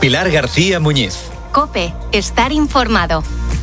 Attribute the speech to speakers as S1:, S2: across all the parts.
S1: Pilar García Muñiz.
S2: COPE. Estar informado.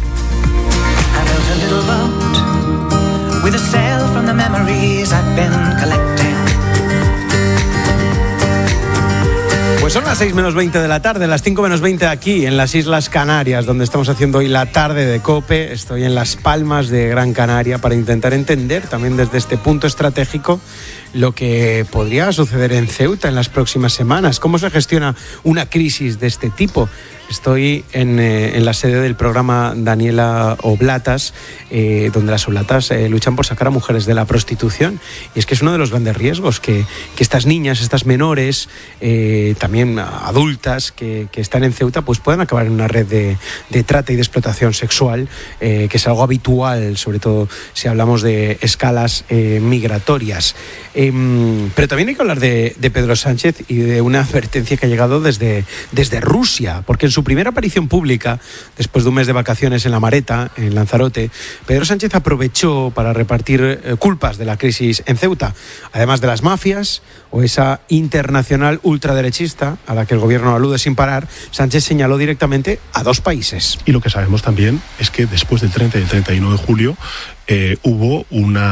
S3: Pues son las 6 menos 20 de la tarde, las 5 menos 20 aquí en las Islas Canarias, donde estamos haciendo hoy la tarde de COPE. Estoy en Las Palmas de Gran Canaria para intentar entender también desde este punto estratégico lo que podría suceder en Ceuta en las próximas semanas. ¿Cómo se gestiona una crisis de este tipo? Estoy en la sede del programa Daniela Oblatas, donde las Oblatas luchan por sacar a mujeres de la prostitución. Y es que es uno de los grandes riesgos que estas niñas, estas menores, también adultas que están en Ceuta, pues puedan acabar en una red de trata y de explotación sexual, que es algo habitual, sobre todo si hablamos de escalas migratorias. Pero también hay que hablar de Pedro Sánchez y de una advertencia que ha llegado desde Rusia, porque en su primera aparición pública, después de un mes de vacaciones en La Mareta, en Lanzarote, Pedro Sánchez aprovechó para repartir culpas de la crisis en Ceuta, además de las mafias o esa internacional ultraderechista a la que el gobierno alude sin parar. Sánchez señaló directamente a dos países.
S4: Y lo que sabemos también es que después del 30 y el 31 de julio hubo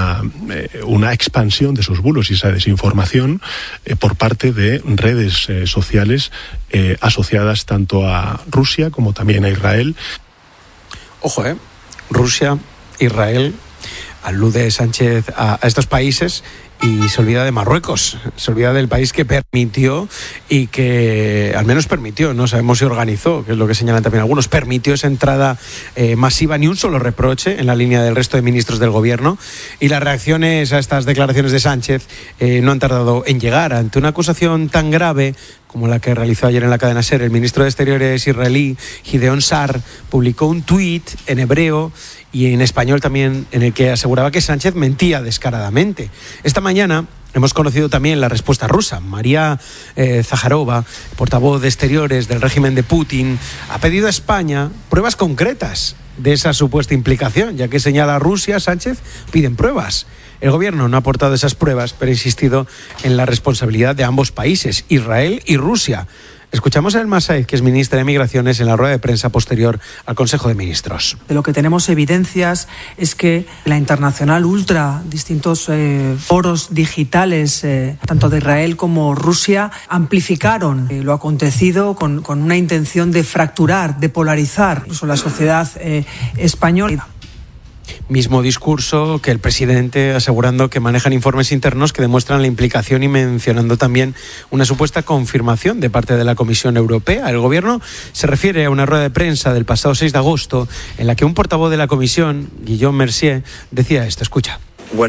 S4: una expansión de esos bulos y esa desinformación por parte de redes sociales asociadas tanto a Rusia como también a Israel.
S3: Ojo, Rusia, Israel, alude Sánchez a estos países y se olvida de Marruecos, se olvida del país que permitió y que al menos permitió, no sabemos si organizó, que es lo que señalan también algunos, permitió esa entrada masiva, ni un solo reproche en la línea del resto de ministros del gobierno, y las reacciones a estas declaraciones de Sánchez no han tardado en llegar. Ante una acusación tan grave como la que realizó ayer en la cadena SER, el ministro de Exteriores israelí, Gideon Sar, publicó un tuit en hebreo y en español también, en el que aseguraba que Sánchez mentía descaradamente. Esta mañana hemos conocido también la respuesta rusa. María Zaharova, portavoz de Exteriores del régimen de Putin, ha pedido a España pruebas concretas de esa supuesta implicación, ya que señala a Rusia, Sánchez piden pruebas. El gobierno no ha aportado esas pruebas, pero ha insistido en la responsabilidad de ambos países, Israel y Rusia. Escuchamos a Elma Said, que es ministra de Migraciones, en la rueda de prensa posterior al Consejo de Ministros.
S5: De lo que tenemos evidencias es que la internacional ultra, distintos foros digitales, tanto de Israel como Rusia, amplificaron lo acontecido con una intención de fracturar, de polarizar incluso la sociedad española.
S3: Mismo discurso que el presidente, asegurando que manejan informes internos que demuestran la implicación y mencionando también una supuesta confirmación de parte de la Comisión Europea. El gobierno se refiere a una rueda de prensa del pasado 6 de agosto en la que un portavoz de la Comisión, Guillaume Mercier, decía esto, escucha.
S6: Lo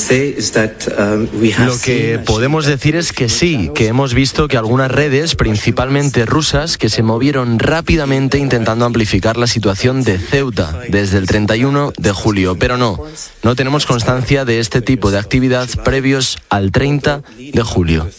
S6: que podemos decir es que sí, que hemos visto que algunas redes, principalmente rusas, que se movieron rápidamente intentando amplificar la situación de Ceuta desde el 31 de julio. Pero no tenemos constancia de este tipo de actividad previos al 30 de julio.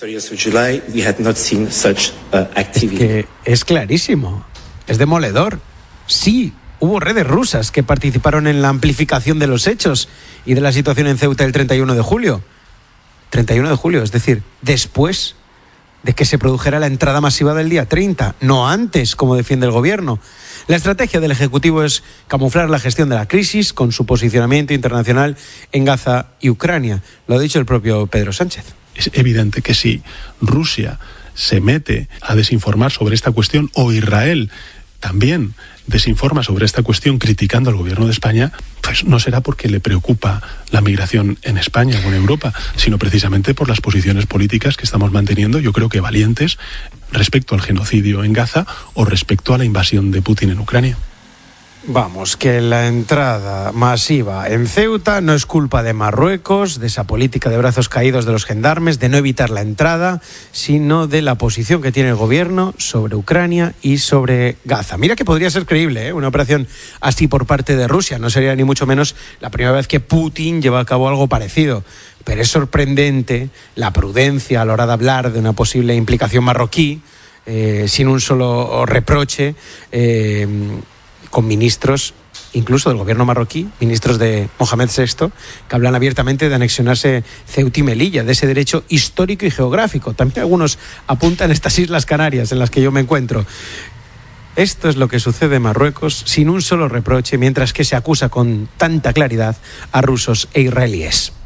S3: Es que es clarísimo, es demoledor. Sí, hubo redes rusas que participaron en la amplificación de los hechos y de la situación en Ceuta el 31 de julio. 31 de julio, es decir, después de que se produjera la entrada masiva del día 30, no antes, como defiende el gobierno. La estrategia del Ejecutivo es camuflar la gestión de la crisis con su posicionamiento internacional en Gaza y Ucrania. Lo ha dicho el propio Pedro Sánchez.
S4: Es evidente que si Rusia se mete a desinformar sobre esta cuestión, o Israel también desinforma sobre esta cuestión criticando al gobierno de España, pues no será porque le preocupa la migración en España o en Europa, sino precisamente por las posiciones políticas que estamos manteniendo, yo creo que valientes, respecto al genocidio en Gaza o respecto a la invasión de Putin en Ucrania.
S3: Vamos, que la entrada masiva en Ceuta no es culpa de Marruecos, de esa política de brazos caídos de los gendarmes, de no evitar la entrada, sino de la posición que tiene el gobierno sobre Ucrania y sobre Gaza. Mira que podría ser creíble, una operación así por parte de Rusia. No sería ni mucho menos la primera vez que Putin lleva a cabo algo parecido. Pero es sorprendente la prudencia a la hora de hablar de una posible implicación marroquí, sin un solo reproche, con ministros incluso del gobierno marroquí, ministros de Mohamed VI, que hablan abiertamente de anexionarse Ceuta y Melilla, de ese derecho histórico y geográfico. También algunos apuntan estas Islas Canarias en las que yo me encuentro. Esto es lo que sucede en Marruecos sin un solo reproche, mientras que se acusa con tanta claridad a rusos e israelíes.